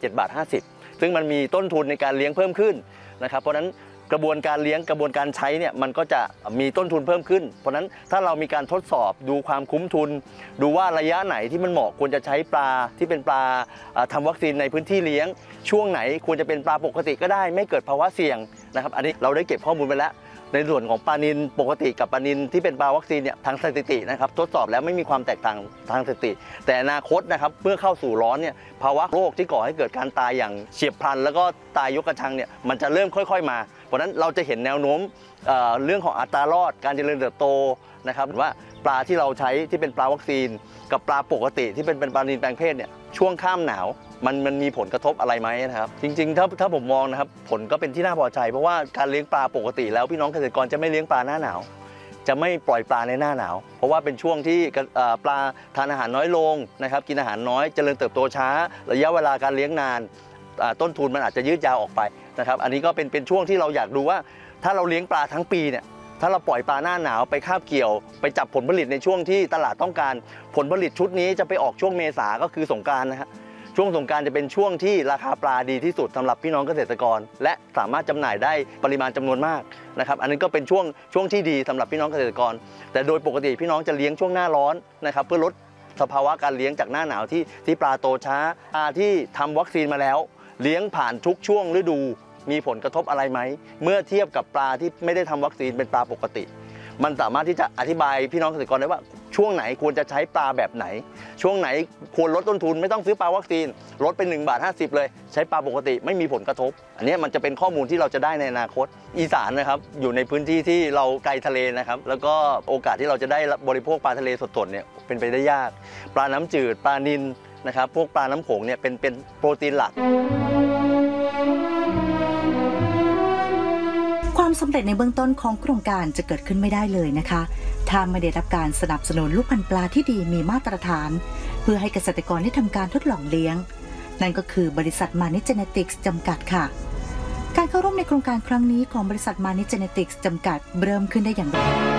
7 บาท 50ซึ่งมันมีต้นทุนในการเลี้ยงเพิ่มขึ้นนะครับเพราะฉะนั้นกระบวนการเลี้ยงกระบวนการใช้เนี่ยมันก็จะมีต้นทุนเพิ่มขึ้นเพราะฉะนั้นถ้าเรามีการทดสอบดูความคุ้มทุนดูว่าระยะไหนที่มันเหมาะควรจะใช้ปลาที่เป็นปลาทำวัคซีนในพื้นที่เลี้ยงช่วงไหนควรจะเป็นปลาปกติก็ได้ไม่เกิดภาวะเสี่ยงนะครับอันนี้เราได้เก็บข้อมูลไปแล้วในส่วนของปลานิลปกติกับปลานิลที่เป็นปลาวัคซีนเนี่ยทางสถิตินะครับทดสอบแล้วไม่มีความแตกต่างทางสถิติแต่อนาคตนะครับเมื่อเข้าสู่ร้อนเนี่ยภาวะโรคที่ก่อให้เกิดการตายอย่างเฉียบพลันแล้วก็ตายยกกระชังเนี่ยมันจะเริ่มค่อยๆมาเพราะฉะนั้นเราจะเห็นแนวโน้มเรื่องของอัตรารอดการเจริญเติบโตนะครับว่าปลาที่เราใช้ที่เป็นปลาวัคซีนกับปลาปกติที่เป็นปลานิลแปลงเพศเนี่ยช่วงข้ามหนาวมันมีผลกระทบอะไรไหมนะครับจริงๆถ้าผมมองนะครับผลก็เป็นที่น่าพอใจเพราะว่าการเลี้ยงปลาปกติแล้วพี่น้องเกษตรกรจะไม่เลี้ยงปลาหน้าหนาวจะไม่ปล่อยปลาในหน้าหนาวเพราะว่าเป็นช่วงที่ปลาทานอาหารน้อยลงนะครับกินอาหารน้อยเจริญเติบโตช้าระยะเวลาการเลี้ยงนานต้นทุนมันอาจจะยืดยาวออกไปนะครับอันนี้ก็เป็นช่วงที่เราอยากดูว่าถ้าเราเลี้ยงปลาทั้งปีเนี่ยถ้าเราปล่อยปลาหน้าหนาวไปคาบเกี่ยวไปจับผลผลิตในช่วงที่ตลาดต้องการผลผลิตชุดนี้จะไปออกช่วงเมษาก็คือสงกรานต์นะฮะช่วงสงกรานต์จะเป็นช่วงที่ราคาปลาดีที่สุดสำหรับพี่น้องเกษตรกรและสามารถจำหน่ายได้ปริมาณจำนวนมากนะครับอันนี้ก็เป็นช่วงที่ดีสำหรับพี่น้องเกษตรกรแต่โดยปกติพี่น้องจะเลี้ยงช่วงหน้าร้อนนะครับเพื่อลดสภาวะการเลี้ยงจากหน้าหนาวที่ปลาโตช้าปลาที่ทำวัคซีนมาแล้วเลี้ยงผ่านทุกช่วงฤดูมีผลกระทบอะไรไหมเมื่อเทียบกับปลาที่ไม่ได้ทำวัคซีนเป็นปลาปกติมันสามารถที่จะอธิบายพี่น้องเกษตรกรได้ว่าช่วงไหนควรจะใช้ปลาแบบไหนช่วงไหนควรลดต้นทุนไม่ต้องซื้อปลาวัคซีนลดเป็น1 บาท 50เลยใช้ปลาปกติไม่มีผลกระทบอันนี้มันจะเป็นข้อมูลที่เราจะได้ในอนาคตอีสานนะครับอยู่ในพื้นที่ที่เราไกลทะเลนะครับแล้วก็โอกาสที่เราจะได้บริโภคปลาทะเลสดๆเนี่ยเป็นไปได้ยากปลาน้ำจืดปลานิลนะครับพวกปลาน้ำโขงเนี่ยเป็นโปรตีนหลักความสำเร็จในเบื้องต้นของโครงการจะเกิดขึ้นไม่ได้เลยนะคะถ้าไม่ได้รับการสนับสนุนลูกพันธุ์ปลาที่ดีมีมาตรฐานเพื่อให้เกษตรกรได้ทำการทดลองเลี้ยงนั่นก็คือบริษัทมานิเจเนติกส์จำกัดค่ะการเข้าร่วมในโครงการครั้งนี้ของบริษัทมานิเจเนติกส์จำกัดเริ่มขึ้นได้อย่างไร